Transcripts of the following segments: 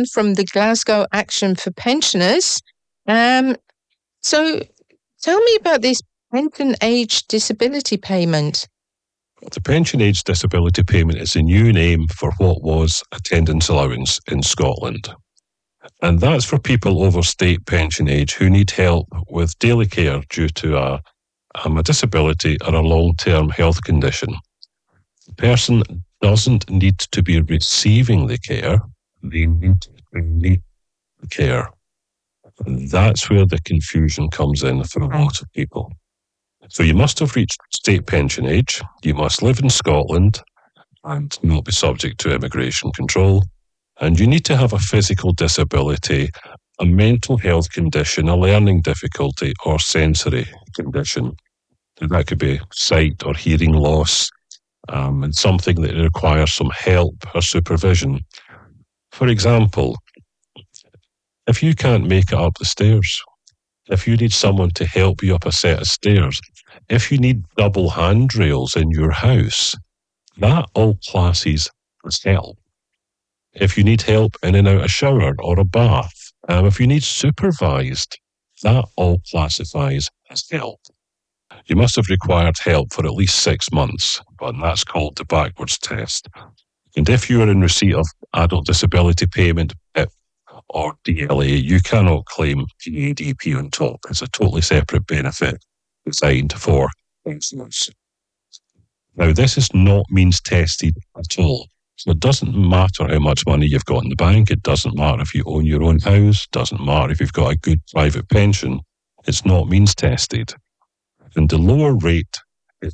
on from the Glasgow Action for Pensioners. So tell me about this pension age disability payment. The pension age disability payment is a new name for what was attendance allowance in Scotland. And that's for people over state pension age who need help with daily care due to a disability or a long-term health condition. The person doesn't need to be receiving the care, they need the care. And that's where the confusion comes in for a lot of people. So you must have reached state pension age, you must live in Scotland and not be subject to immigration control, and you need to have a physical disability, a mental health condition, a learning difficulty, or sensory condition. That could be sight or hearing loss, and something that requires some help or supervision. For example, if you can't make it up the stairs, if you need someone to help you up a set of stairs, if you need double handrails in your house, that all classes as help. If you need help in and out a shower or a bath, if you need supervised, that all classifies as help. You must have required help for at least 6 months, and that's called the backwards test. And if you are in receipt of adult disability payment, or DLA, you cannot claim GADP on top. It's a totally separate benefit designed for pensioners. Now, this is not means tested at all. So it doesn't matter how much money you've got in the bank. It doesn't matter if you own your own house. It doesn't matter if you've got a good private pension. It's not means tested. And the lower rate is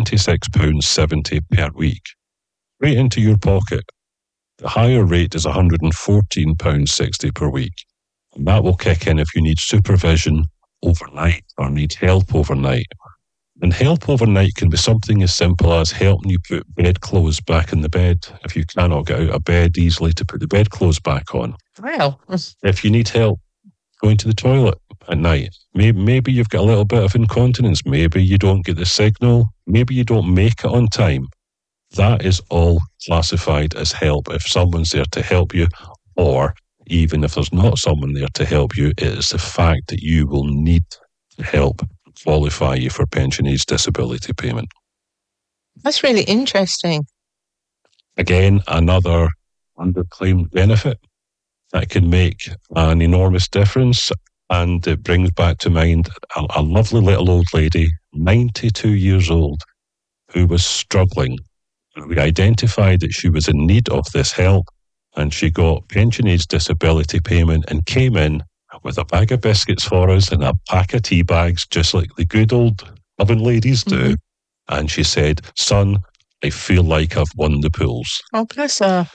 £76.70 per week, right into your pocket. The higher rate is £114.60 per week. And that will kick in if you need supervision overnight or need help overnight. And help overnight can be something as simple as helping you put bedclothes back in the bed if you cannot get out of bed easily to put the bedclothes back on. Wow. If you need help going to the toilet at night, maybe you've got a little bit of incontinence, maybe you don't get the signal, maybe you don't make it on time. That is all classified as help if someone's there to help you, or even if there's not someone there to help you, it is the fact that you will need help to qualify you for pension age disability payment. That's really interesting. Again, another underclaimed benefit that can make an enormous difference, and it brings back to mind a lovely little old lady, 92 years old, who was struggling. We identified that she was in need of this help, and she got pension age disability payment and came in with a bag of biscuits for us and a pack of tea bags, just like the good old loving ladies do. Mm-hmm. And she said, "Son, I feel like I've won the pools." Oh, bless her.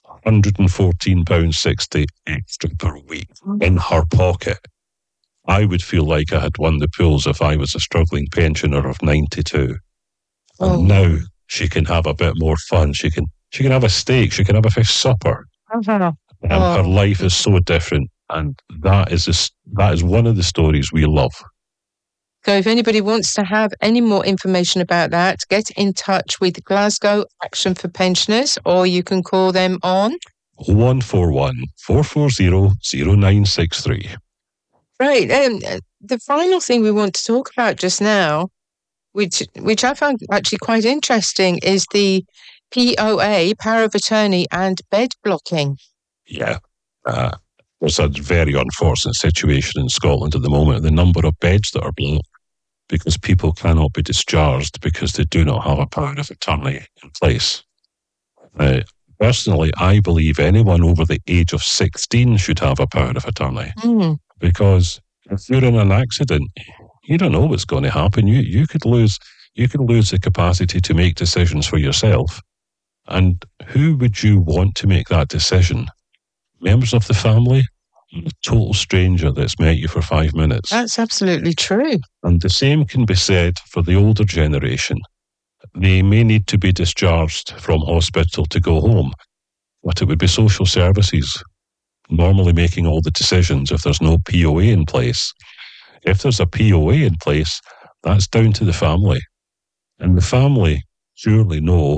£114.60 extra per week in her pocket. I would feel like I had won the pools if I was a struggling pensioner of 92. Oh. And now she can have a bit more fun. She can have a steak. She can have a fish supper. Uh-huh. Her life is so different, and that is one of the stories we love. So if anybody wants to have any more information about that, get in touch with Glasgow Action for Pensioners, or you can call them on 0141 440 0963. Right. The final thing we want to talk about just now, which I found actually quite interesting, is the POA, power of attorney, and bed blocking. Yeah. There's a very unfortunate situation in Scotland at the moment, the number of beds that are blocked because people cannot be discharged because they do not have a power of attorney in place. Personally, I believe anyone over the age of 16 should have a power of attorney. Because if you're in an accident, you don't know what's going to happen. You could lose the capacity to make decisions for yourself. And who would you want to make that decision? Members of the family? A total stranger that's met you for 5 minutes. That's absolutely true. And the same can be said for the older generation. They may need to be discharged from hospital to go home, but it would be social services normally making all the decisions if there's no POA in place. If there's a POA in place, that's down to the family. And the family surely know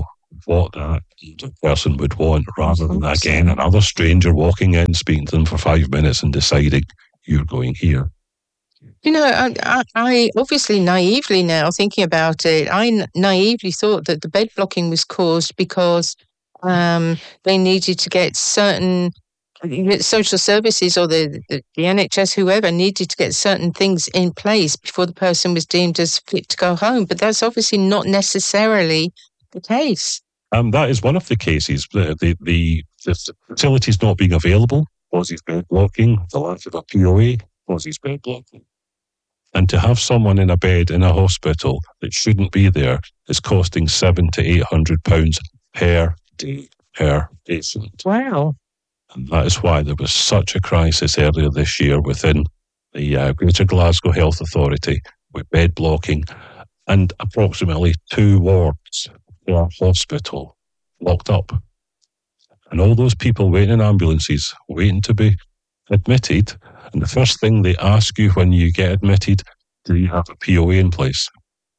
what that person would want, rather than, again, another stranger walking in, speaking to them for 5 minutes and deciding you're going here. You know, I obviously naively now thinking about it, I naively thought that the bed blocking was caused because they needed to get certain social services or the NHS, whoever, needed to get certain things in place before the person was deemed as fit to go home. But that's obviously not necessarily the case. That is one of the cases. The facilities not being available causes bed blocking. The lack of a POA causes bed blocking. And to have someone in a bed in a hospital that shouldn't be there is costing £700 to £800 per day per patient. Wow. And that is why there was such a crisis earlier this year within the Greater Glasgow Health Authority with bed blocking and approximately 2 wards per hospital locked up. And all those people waiting in ambulances, waiting to be admitted. And the first thing they ask you when you get admitted, do you have a POA in place?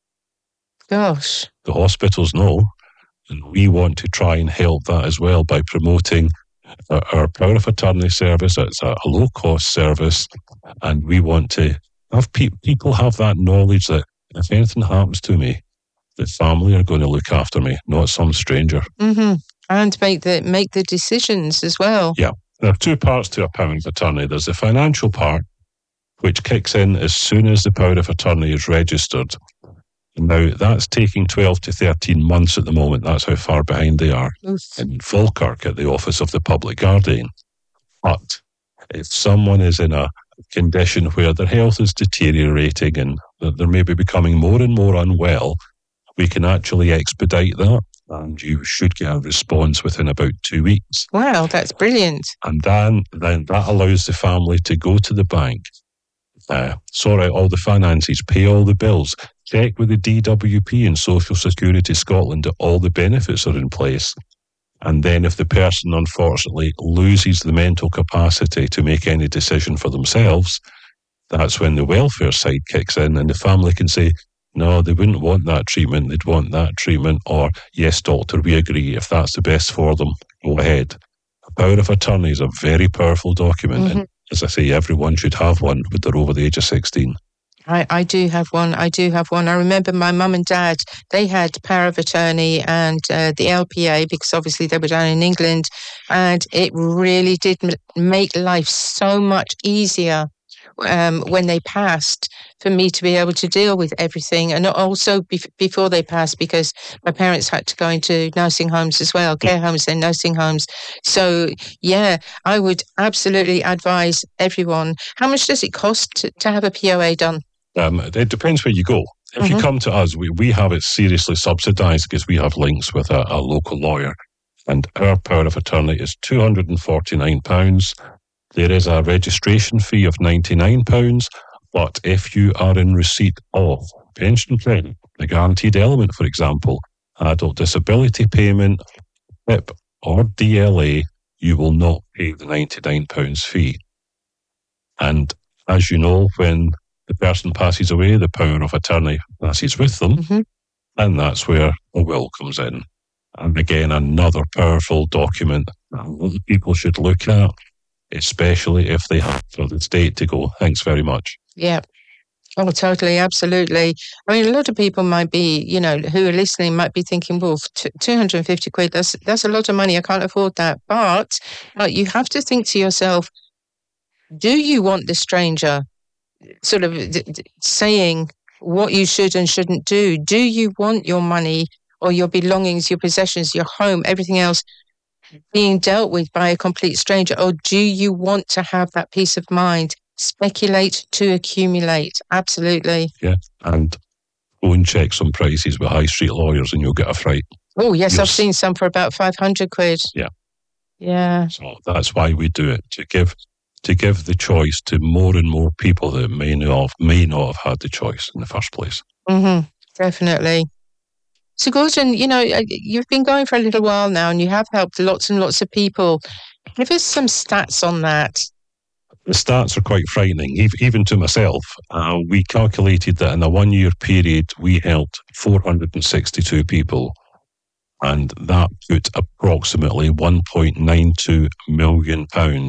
Gosh. The hospitals know, and we want to try and help that as well by promoting our power of attorney service. It's a low-cost service, and we want to have people have that knowledge that if anything happens to me, the family are going to look after me, not some stranger. Mm-hmm. And make the decisions as well. Yeah. There are 2 parts to a power of attorney. There's the financial part, which kicks in as soon as the power of attorney is registered. Now, that's taking 12 to 13 months at the moment. That's how far behind they are in Falkirk at the Office of the Public Guardian. But if someone is in a condition where their health is deteriorating and they're maybe becoming more and more unwell, we can actually expedite that. And you should get a response within about 2 weeks. Wow, that's brilliant. And then that allows the family to go to the bank, sort out all the finances, pay all the bills, check with the DWP and Social Security Scotland that all the benefits are in place. And then if the person unfortunately loses the mental capacity to make any decision for themselves, that's when the welfare side kicks in and the family can say, no, they wouldn't want that treatment, they'd want that treatment, or yes, doctor, we agree, if that's the best for them, go ahead. A power of attorney is a very powerful document, and as I say, everyone should have one when they're over the age of 16. I do have one. I remember my mum and dad, they had power of attorney and the LPA, because obviously they were down in England, and it really did make life so much easier when they passed, for me to be able to deal with everything. And also before they passed, because my parents had to go into nursing homes as well, care homes and nursing homes. So, yeah, I would absolutely advise everyone. How much does it cost to have a POA done? It depends where you go. If you come to us, we have it seriously subsidised because we have links with a local lawyer. And our power of attorney is £249. There is a registration fee of £99, but if you are in receipt of pension credit, the guaranteed element, for example, adult disability payment, PIP or DLA, you will not pay the £99 fee. And as you know, when the person passes away, the power of attorney passes with them, and that's where a will comes in. And again, another powerful document that people should look at, especially if they have for the state to go, thanks very much. Yeah. Oh, totally, absolutely. I mean, a lot of people might be, who are listening might be thinking, well, 250 quid, that's a lot of money, I can't afford that. But you have to think to yourself, do you want the stranger sort of saying what you should and shouldn't do? Do you want your money or your belongings, your possessions, your home, everything else being dealt with by a complete stranger? Or do you want to have that peace of mind? Speculate to accumulate. Absolutely. Yeah. And go and check some prices with high street lawyers and you'll get a fright. Oh, yes. I've seen some for about 500 quid. Yeah. Yeah. So that's why we do it, to give the choice to more and more people that may not have had the choice in the first place. Definitely. So, Gordon, you've been going for a little while now and you have helped lots and lots of people. Give us some stats on that. The stats are quite frightening, even to myself. We calculated that in a 1-year period, we helped 462 people. And that put approximately £1.92 million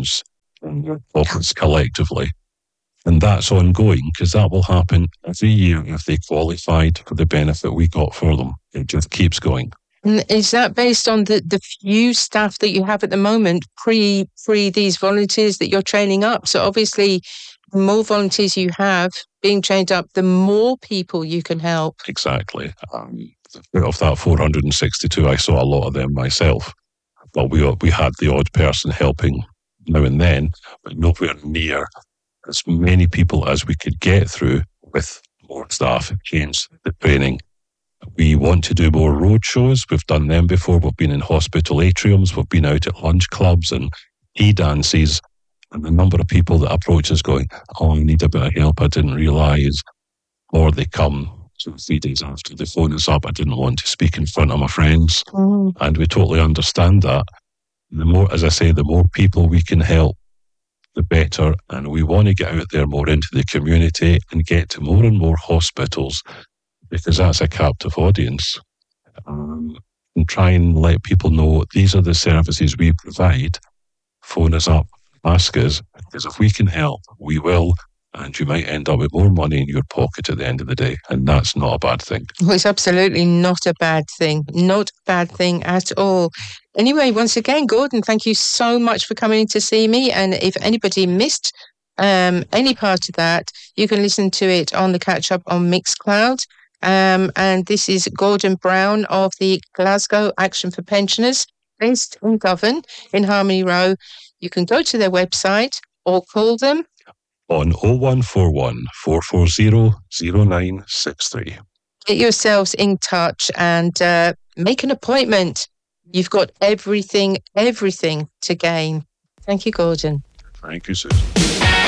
in their pockets collectively. And that's ongoing, because that will happen every year if they qualified for the benefit we got for them. It just keeps going. And is that based on the few staff that you have at the moment, pre these volunteers that you're training up? So obviously, the more volunteers you have being trained up, the more people you can help. Exactly. Of that 462, I saw a lot of them myself. But we had the odd person helping now and then, but nowhere near as many people as we could get through with more staff, hence the training. We want to do more road shows. We've done them before. We've been in hospital atriums. We've been out at lunch clubs and tea dances. And the number of people that approach us going, oh, I need a bit of help, I didn't realise. Or they come 2 or 3 days after they phone us up, I didn't want to speak in front of my friends. And we totally understand that. The more, as I say, the more people we can help, the better. And we want to get out there more into the community and get to more and more hospitals, because that's a captive audience. And try and let people know these are the services we provide. Phone us up, ask us, because if we can help, we will. And you might end up with more money in your pocket at the end of the day. And that's not a bad thing. Well, it's absolutely not a bad thing. Not a bad thing at all. Anyway, once again, Gordon, thank you so much for coming to see me. And if anybody missed any part of that, you can listen to it on the catch up on Mixcloud. And this is Gordon Brown of the Glasgow Action for Pensioners, based in Govan, in Harmony Row. You can go to their website or call them on 0141 440 0963. Get yourselves in touch and make an appointment. You've got everything to gain. Thank you, Gordon. Thank you, Susan.